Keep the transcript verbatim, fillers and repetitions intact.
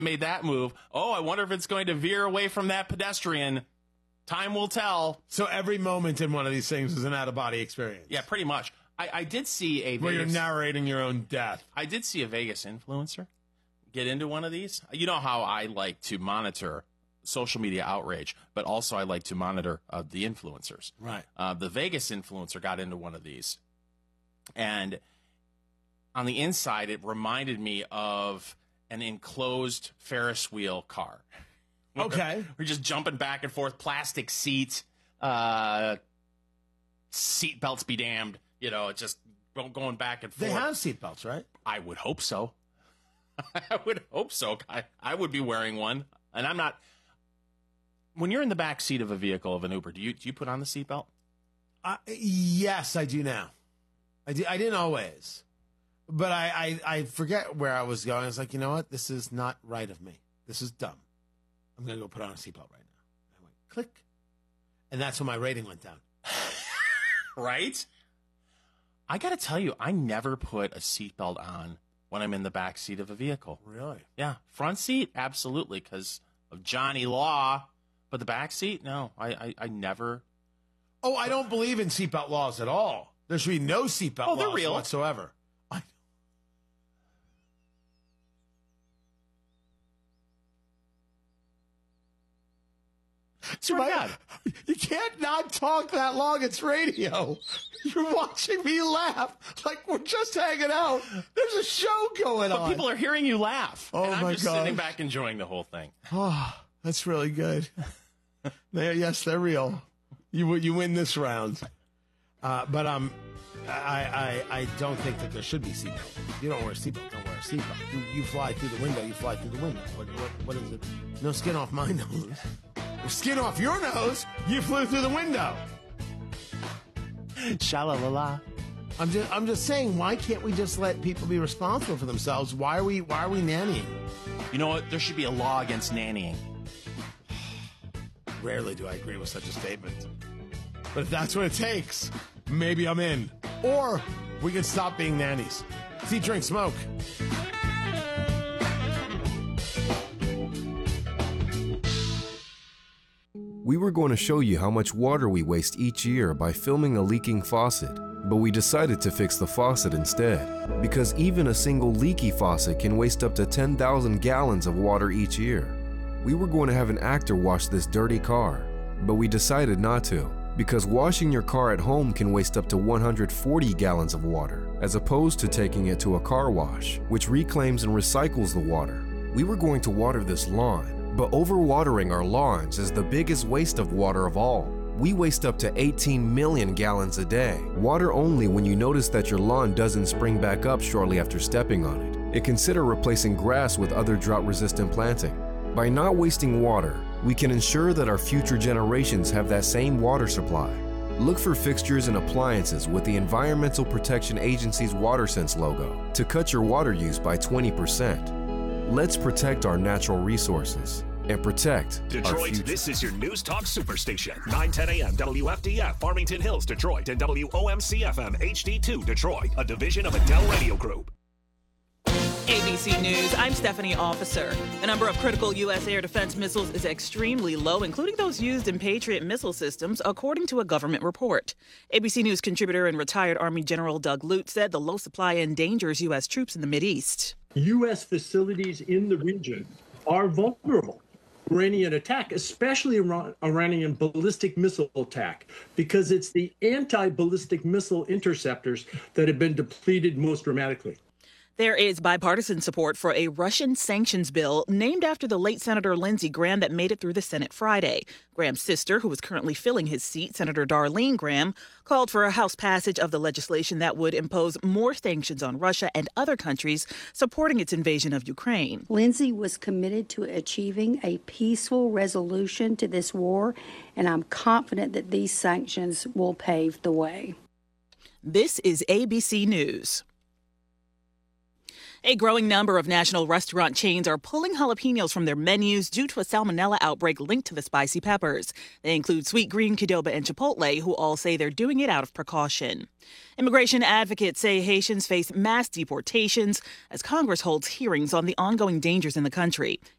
made that move. Oh, I wonder if it's going to veer away from that pedestrian. Time will tell. So every moment in one of these things is an out-of-body experience. Yeah, pretty much. I, I did see a Where Vegas, you're narrating your own death. I did see a Vegas influencer get into one of these. You know how I like to monitor social media outrage, but also I like to monitor uh, the influencers. Right. Uh, the Vegas influencer got into one of these. And on the inside, it reminded me of an enclosed Ferris wheel car. Okay. We're just jumping back and forth, plastic seat, uh, seat belts be damned. You know, just going back and forth. They have seatbelts, right? I would hope so. I would hope so. I, I would be wearing one. And I'm not. When you're in the back seat of a vehicle, of an Uber, do you do you put on the seatbelt? Uh, yes, I do now. I, do, I didn't always. But I, I, I forget where I was going. I was like, you know what? This is not right of me. This is dumb. I'm going to go put on a seatbelt right now. I went, click. And that's when my rating went down. Right? I got to tell you, I never put a seatbelt on when I'm in the back seat of a vehicle. Really? Yeah. Front seat, absolutely, because of Johnny Law. But the back seat, no. I, I, I never. Oh, I don't believe in seatbelt laws at all. There should be no seatbelt Oh, they're laws real. whatsoever. I... Swear to God. You can't not talk that long. It's radio. You're watching me laugh like we're just hanging out. There's a show going But on. people are hearing you laugh. Oh, and I'm my just gosh. sitting back enjoying the whole thing. Oh, that's really good. They, yes, they're real. You you win this round. Uh, but um, I, I I don't think that there should be seatbelt. You don't wear a seatbelt. Don't wear a seatbelt. You, you fly through the window. You fly through the window. What, what what is it? No skin off my nose. Skin off your nose. You flew through the window. Sha-la-la-la. I'm just I'm just saying. Why can't we just let people be responsible for themselves? Why are we why are we nannying? You know what? There should be a law against nannying. Rarely do I agree with such a statement. But if that's what it takes, maybe I'm in. Or we can stop being nannies. See, drink, smoke. We were going to show you how much water we waste each year by filming a leaking faucet, but we decided to fix the faucet instead, because even a single leaky faucet can waste up to ten thousand gallons of water each year. We were going to have an actor wash this dirty car, but we decided not to, because washing your car at home can waste up to one hundred forty gallons of water, as opposed to taking it to a car wash, which reclaims and recycles the water. We were going to water this lawn, but overwatering our lawns is the biggest waste of water of all. We waste up to eighteen million gallons a day. Water only when you notice that your lawn doesn't spring back up shortly after stepping on it. And consider replacing grass with other drought-resistant planting. By not wasting water, we can ensure that our future generations have that same water supply. Look for fixtures and appliances with the Environmental Protection Agency's WaterSense logo to cut your water use by twenty percent. Let's protect our natural resources and protect our Detroit, future. this is your News Talk Superstation. nine ten a.m. W F D F, Farmington Hills, Detroit, and W O M C F M H D two, Detroit, a division of Adele Radio Group. A B C News, I'm Stephanie Officer. The number of critical U S air defense missiles is extremely low, including those used in Patriot missile systems, according to a government report. A B C News contributor and retired Army General Doug Lute said the low supply endangers U S troops in the Mideast. U S facilities in the region are vulnerable to Iranian attack, especially Iran- Iranian ballistic missile attack, because it's the anti-ballistic missile interceptors that have been depleted most dramatically. There is bipartisan support for a Russian sanctions bill named after the late Senator Lindsey Graham that made it through the Senate Friday. Graham's sister, who is currently filling his seat, Senator Darlene Graham, called for a House passage of the legislation that would impose more sanctions on Russia and other countries supporting its invasion of Ukraine. Lindsey was committed to achieving a peaceful resolution to this war, and I'm confident that these sanctions will pave the way. This is A B C News. A growing number of national restaurant chains are pulling jalapenos from their menus due to a salmonella outbreak linked to the spicy peppers. They include Sweet Green, Qdoba, and Chipotle, who all say they're doing it out of precaution. Immigration advocates say Haitians face mass deportations as Congress holds hearings on the ongoing dangers in the country.